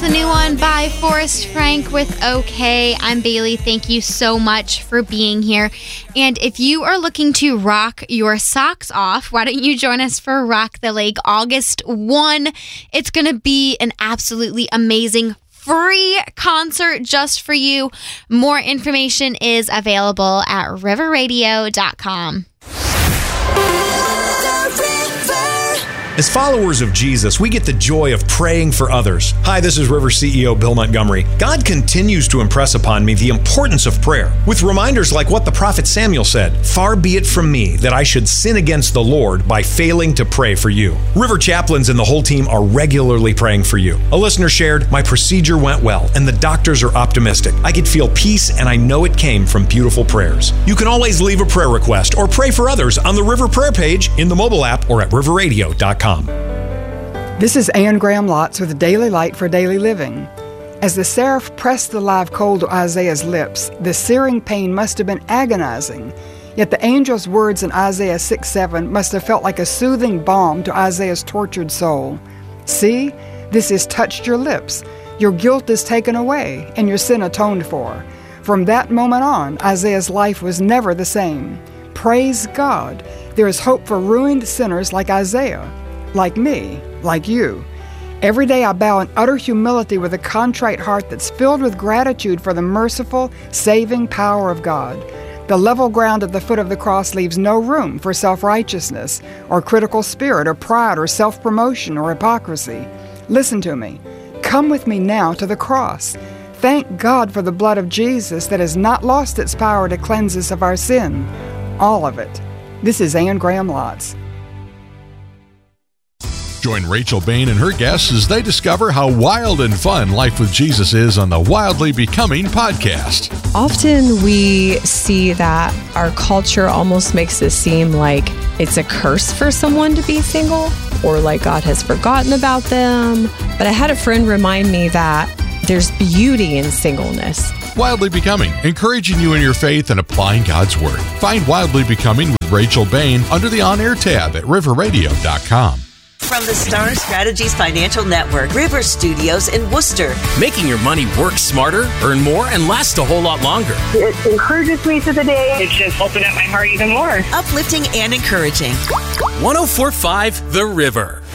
the new one by Forrest Frank with OK. I'm Bailey. Thank you so much for being here. And if you are looking to rock your socks off, why don't you join us for Rock the Lake August 1? It's going to be an absolutely amazing free concert just for you. More information is available at riverradio.com. As followers of Jesus, we get the joy of praying for others. Hi, this is River CEO Bill Montgomery. God continues to impress upon me the importance of prayer, with reminders like what the prophet Samuel said, "Far be it from me that I should sin against the Lord by failing to pray for you." River chaplains and the whole team are regularly praying for you. A listener shared, "My procedure went well, and the doctors are optimistic. I could feel peace, and I know it came from beautiful prayers." You can always leave a prayer request or pray for others on the River Prayer page in the mobile app or at riverradio.com. This is Anne Graham Lotz with Daily Light for Daily Living. As the seraph pressed the live coal to Isaiah's lips, the searing pain must have been agonizing. Yet the angel's words in Isaiah 6:7 must have felt like a soothing balm to Isaiah's tortured soul. "See, this has touched your lips. Your guilt is taken away, and your sin atoned for." From that moment on, Isaiah's life was never the same. Praise God! There is hope for ruined sinners like Isaiah. Like me, like you. Every day I bow in utter humility with a contrite heart that's filled with gratitude for the merciful, saving power of God. The level ground at the foot of the cross leaves no room for self-righteousness, or critical spirit, or pride, or self-promotion, or hypocrisy. Listen to me. Come with me now to the cross. Thank God for the blood of Jesus that has not lost its power to cleanse us of our sin. All of it. This is Anne Graham Lotz. Join Rachel Bain and her guests as they discover how wild and fun life with Jesus is on the Wildly Becoming podcast. Often we see that our culture almost makes it seem like it's a curse for someone to be single, or like God has forgotten about them. But I had a friend remind me that there's beauty in singleness. Wildly Becoming, encouraging you in your faith and applying God's Word. Find Wildly Becoming with Rachel Bain under the On Air tab at riverradio.com. From the Star Strategies Financial Network, River Studios in Worcester. Making your money work smarter, earn more, and last a whole lot longer. It encourages me through the day. It just opened up my heart even more. Uplifting and encouraging. 104.5 The River.